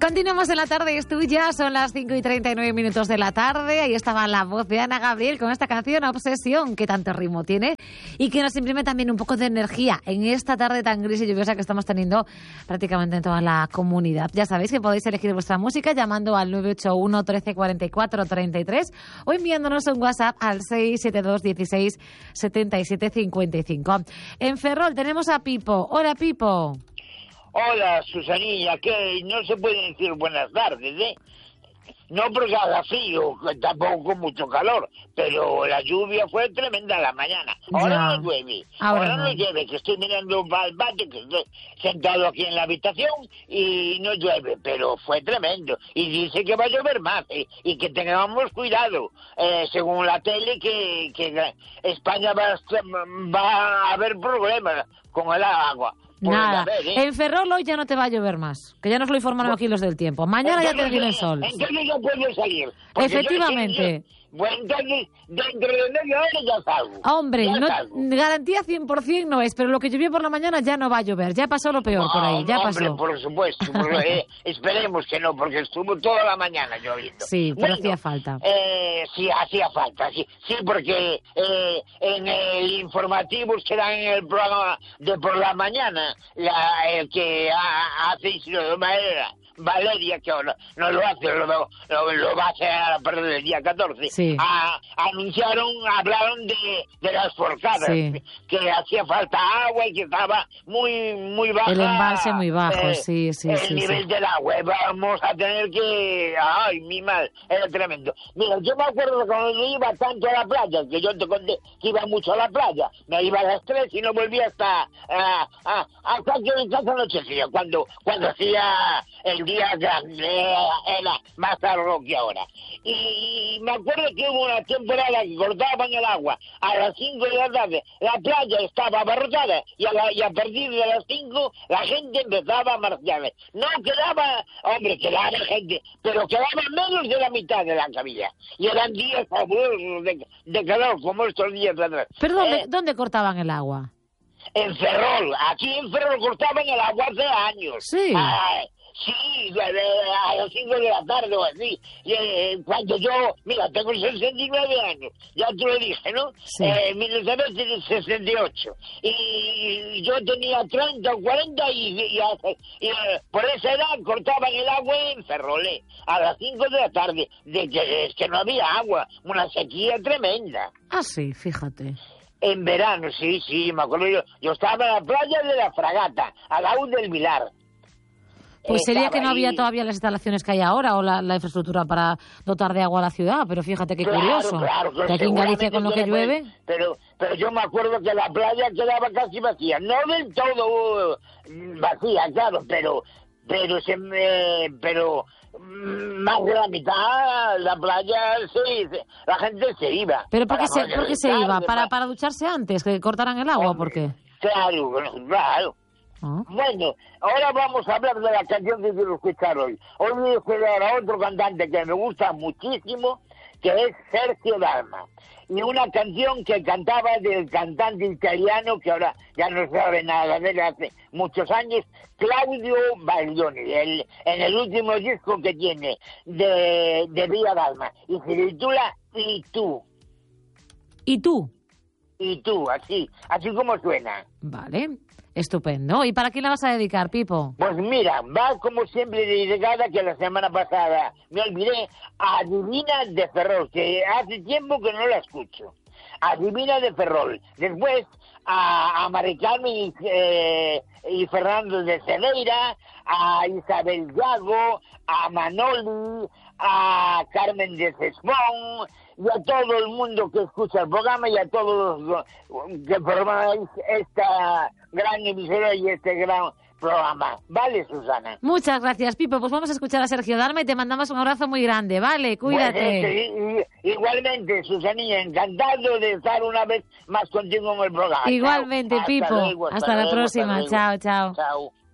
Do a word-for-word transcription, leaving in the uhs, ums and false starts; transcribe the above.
Continuamos en la tarde, es tuya, son las cinco y treinta y nueve minutos de la tarde. Ahí estaba la voz de Ana Gabriel con esta canción Obsesión, que tanto ritmo tiene y que nos imprime también un poco de energía en esta tarde tan gris y lluviosa que estamos teniendo prácticamente en toda la comunidad. Ya sabéis que podéis elegir vuestra música llamando al nueve ocho uno, trece, cuarenta y cuatro, treinta y tres o enviándonos un WhatsApp al seis siete dos, dieciséis, setenta y siete, cincuenta y cinco. En Ferrol tenemos a Pipo. Hola, Pipo. Hola, Susanilla, que no se puede decir buenas tardes, ¿eh? No porque haga frío, tampoco con mucho calor, pero la lluvia fue tremenda a la mañana. Ahora Ya. no llueve, Ahora ahora no. no llueve, que estoy mirando para el patio, que estoy sentado aquí en la habitación y no llueve, pero fue tremendo. Y dice que va a llover más, ¿eh? Y que tengamos cuidado, eh, según la tele, que, que España va a, estar- va a haber problemas con el agua. Por Nada, la vez, ¿eh? en Ferrol hoy ya no te va a llover más, que ya nos lo informaron aquí los del tiempo. Mañana ya te viene el sol. Entonces yo puedo salir. Porque Efectivamente. yo- yo- bueno, entonces, dentro de media hora ya salgo. Hombre, Ya no, salgo. garantía cien por ciento no es, pero lo que llovió por la mañana ya no va a llover. Ya pasó lo peor por ahí, ya No, pasó. hombre, por supuesto. por- eh, esperemos que no, porque estuvo toda la mañana lloviendo. Sí, pero hacía falta. Eh, sí, hacía falta, sí. Sí, porque eh, en el informativo que dan en el programa de por la mañana, la, el que ha- hace Isidro Valeria, Valeria, que ahora no lo hace, lo, lo, lo va a hacer a partir del día catorce, Sí. a- anunciaron, hablaron de, de las forcadas, Sí. que hacía falta agua y que estaba muy muy baja. El embalse muy bajo, sí, sí, El sí, nivel sí. del agua, vamos a tener que... Ay, mi madre, era tremendo. Mira, yo me acuerdo cuando yo iba tanto a la playa, que yo te conté que iba mucho a la playa, me iba a las tres y no volvía hasta... ah, ah, hasta que en casa anochecía, cuando, cuando hacía el día grande, era, era más largo que ahora. Y, y me acuerdo que hubo una temporada que cortaban el agua a las cinco de la tarde, la playa estaba abarrotada y a, la- y a partir de las cinco la gente empezaba a marcharse. No quedaba, hombre, quedaba gente, pero quedaba menos de la mitad de la cabilla. Y eran días fabulosos de, de calor, como estos días de atrás. ¿Pero dónde, Eh, dónde cortaban el agua? en Ferrol, aquí en Ferrol cortaban el agua hace años. Sí. Ah, sí, de- de- a las cinco de la tarde o así. Y, eh, cuando yo, mira, tengo sesenta y nueve años, ya te lo dije, ¿no? Sí. Eh, mil novecientos sesenta y ocho. Y yo tenía treinta o cuarenta y, y, hace- y, eh, por esa edad cortaban el agua en Ferrol, eh, a las cinco de la tarde. De que, es que no había agua, una sequía tremenda. Ah, sí, fíjate. En verano, sí, sí, me acuerdo yo. Yo estaba en la playa de la Fragata, al lado del Vilar. Pues sería Estaba que no había ahí. todavía las instalaciones que hay ahora o la, la infraestructura para dotar de agua a la ciudad, pero fíjate qué Claro, curioso. claro, que aquí en Galicia con lo que seguramente llueve... tiene, pues, Pero, pero yo me acuerdo que la playa quedaba casi vacía. No del todo uh, vacía, claro, pero... Pero se me... Pero... mm, más de la mitad, la playa, sí, se- la gente se iba. ¿Pero por qué Para se, no por qué se llegar iba? de ¿Para, más. ¿Para ducharse antes? ¿Que cortaran el agua? ¿Por qué? Claro, claro. Ah. Bueno, ahora vamos a hablar de la canción que quiero escuchar hoy. Hoy voy a escuchar a otro cantante que me gusta muchísimo, que es Sergio Dalma. Y una canción que cantaba del cantante italiano, que ahora ya no sabe nada de él hace muchos años, Claudio Baglioni, el, en el último disco que tiene de, de Vía Dalma. Y se titula Y tú, ¿Y tú? y tú, así, así como suena. Vale, estupendo. ¿Y para quién la vas a dedicar, Pipo? Pues mira, va como siempre dedicada, que la semana pasada me olvidé, a Divina de Ferrol, que hace tiempo que no la escucho. A Divina de Ferrol. Después a, a Mari Carmen y, eh, y Fernando de Cedeira, a Isabel Yago, a Manoli, a Carmen de Cespón, y a todo el mundo que escucha el programa y a todos los que formáis esta gran emisora y este gran programa. ¿Vale, Susana? Muchas gracias, Pipo. Pues vamos a escuchar a Sergio Dalma y te mandamos un abrazo muy grande, ¿vale? Cuídate. Pues, eh, i- igualmente, Susanilla, encantado de estar una vez más contigo en el programa. Igualmente, Chao. Hasta Pipo. luego, Hasta la luego, próxima. luego. Chao, chao. Chao.